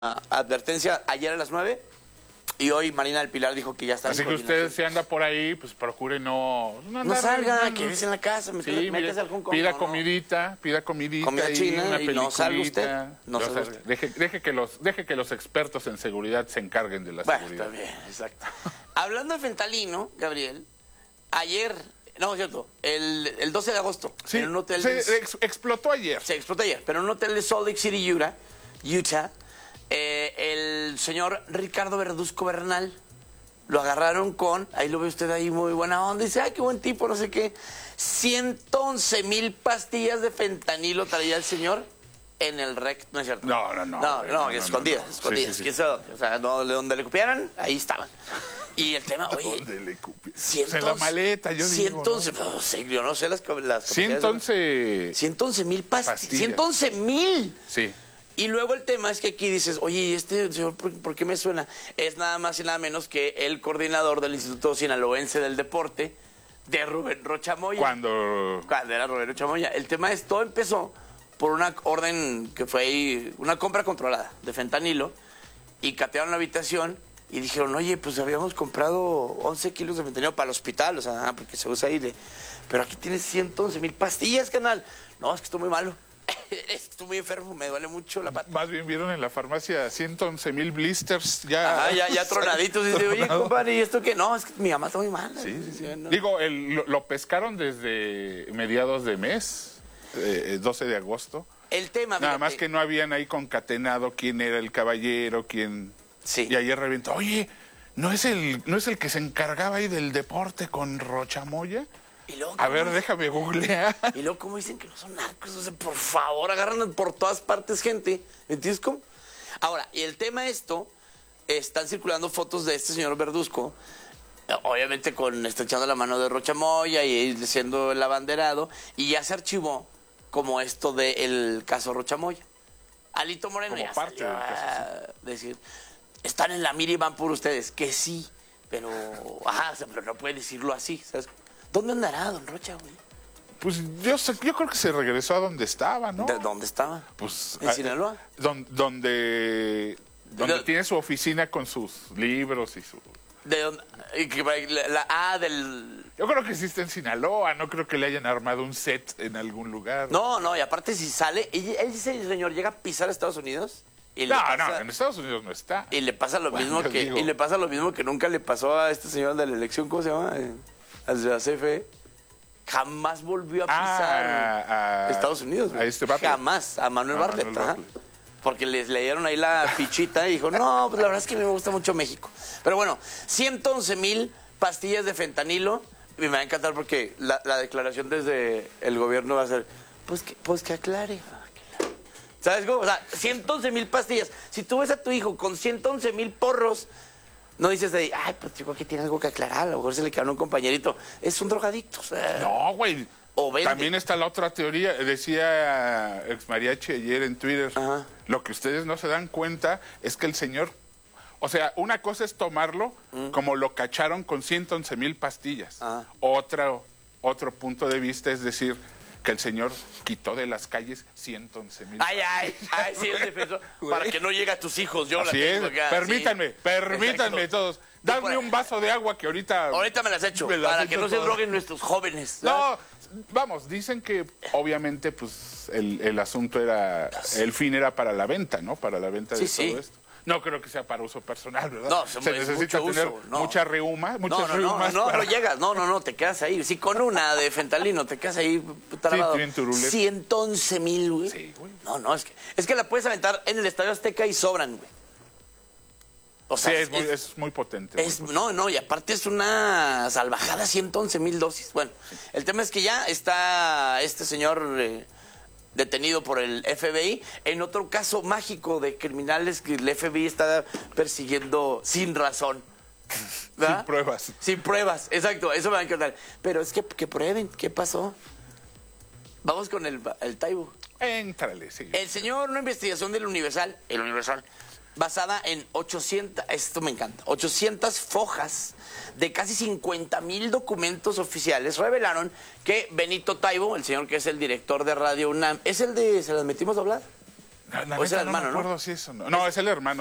advertencia ayer a las 9 y hoy Marina del Pilar dijo que ya está. Así que usted, si anda por ahí, pues procure no salga, quédese en la casa, métese algún pida comidita, comida china una y no salga usted. Deje que los expertos en seguridad se encarguen de la seguridad. Está bien, exacto. Hablando de fentanilo, Gabriel, ayer, no, es cierto, el 12 de agosto, sí, en un hotel explotó ayer. Se explotó ayer, pero en un hotel de Salt Lake City, Utah, el señor Ricardo Verduzco Bernal lo agarraron con, ahí lo ve usted ahí muy buena onda, dice, ay, qué buen tipo, no sé qué, 111,000 pastillas de fentanilo traía el señor en el recto, ¿no es cierto? No, escondidas. Sí. O sea, donde le copiaran, ahí estaban. Y el tema, oye, ¿dónde le copiaron? En la maleta, yo digo. 111, ¿no? Yo no sé las 111,000 pastillas. 111,000. Sí. Y luego el tema es que aquí dices, oye, este señor, ¿por qué me suena? Es nada más y nada menos que el coordinador del Instituto Sinaloense del Deporte, de Rubén Rocha Moya. Cuando era Rubén Rocha Moya. El tema es, todo empezó por una orden que fue ahí, una compra controlada de fentanilo, y catearon la habitación y dijeron, oye, pues habíamos comprado 11 kilos de fentanilo para el hospital, o sea, porque se usa ahí, pero aquí tienes 111,000 pastillas, canal. No, es que estoy muy malo. Estoy muy enfermo, me duele mucho la pata. Más bien vieron en la farmacia 111,000 blisters ya tronaditos. Y dice, oye, compadre, ¿y esto qué? No, es que mi mamá está muy mala. Sí. No. Digo, lo pescaron desde mediados de mes, 12 de agosto. El tema... Nada más que no habían ahí concatenado quién era el caballero, quién... Sí. Y ayer reventó, oye, ¿no es el que se encargaba ahí del deporte con Rochamoya? A ver, déjame googlear. Y luego, ¿cómo dicen que no son narcos? O sea, por favor, agarran por todas partes gente. ¿Entiendes cómo? Ahora, y el tema están circulando fotos de este señor Verduzco, obviamente estrechando la mano de Rocha Moya y siendo el abanderado, y ya se archivó como esto del caso Rocha Moya. Alito Moreno como ya parte salió del caso, a decir, están en la mira y van por ustedes, que sí, pero, pero no puede decirlo así, ¿sabes? ¿Dónde andará don Rocha, güey? Pues yo creo que se regresó a donde estaba, ¿no? ¿De dónde estaba? Pues ¿en Sinaloa? Donde tiene su oficina con sus libros y su... ¿De dónde? Yo creo que sí está en Sinaloa, no creo que le hayan armado un set en algún lugar. No, y aparte si sale, ese señor llega a pisar a Estados Unidos... No, en Estados Unidos no está. Y le pasa lo mismo que nunca le pasó a este señor de la elección, ¿cómo se llama? Al de la CFE. Jamás volvió a pisar Estados Unidos. A este Bartlett. Jamás, a Manuel Bartlett. Porque les leyeron ahí la fichita y dijo, no, pues la verdad es que me gusta mucho México. Pero bueno, 111,000 pastillas de fentanilo. Y me va a encantar porque la declaración desde el gobierno va a ser, pues que aclare. ¿Sabes cómo? O sea, 111,000 pastillas. Si tú ves a tu hijo con 111,000 porros, no dices de, ay, pues chico, que tiene algo que aclarar, a lo mejor se le quedó a un compañerito. Es un drogadicto, o sea. No, güey. También está la otra teoría, decía ex mariachi ayer en Twitter, lo que ustedes no se dan cuenta es que el señor, o sea, una cosa es tomarlo como lo cacharon con 111,000 pastillas. Otro punto de vista es decir que el señor quitó de las calles 111,000. Ay, sí, el defensor. Para que no llegue a tus hijos, yo así la tengo es. acá. Permítanme todos. Dame un vaso de agua que ahorita... Ahorita me las echo, para que no se droguen nuestros jóvenes. ¿Sabes? No, vamos, dicen que obviamente pues el asunto era... El fin era para la venta, ¿no? Para la venta de todo esto. No creo que sea para uso personal, ¿verdad? No, se necesita tener mucha reuma, no llegas, no, te quedas ahí. Sí, con una de fentanilo te quedas ahí trabado. 111,000, güey. Sí, güey. No, es que la puedes aventar en el Estadio Azteca y sobran, güey. O sea, es muy potente. Y aparte es una salvajada, 111,000 dosis. Bueno, el tema es que ya está este señor... detenido por el FBI, en otro caso mágico de criminales que el FBI está persiguiendo sin razón. ¿verdad? Sin pruebas. Sin pruebas, exacto, eso me va a encantar. Pero es que prueben, ¿qué pasó? Vamos con el Taibo. Éntrale, sí. El señor, una investigación del Universal, basada en 800, esto me encanta, 800 fojas de casi 50,000 documentos oficiales, revelaron que Benito Taibo, el señor que es el director de Radio UNAM, ¿es el de Se las metimos a hablar? O es el hermano, no me acuerdo si eso no. No, es el hermano.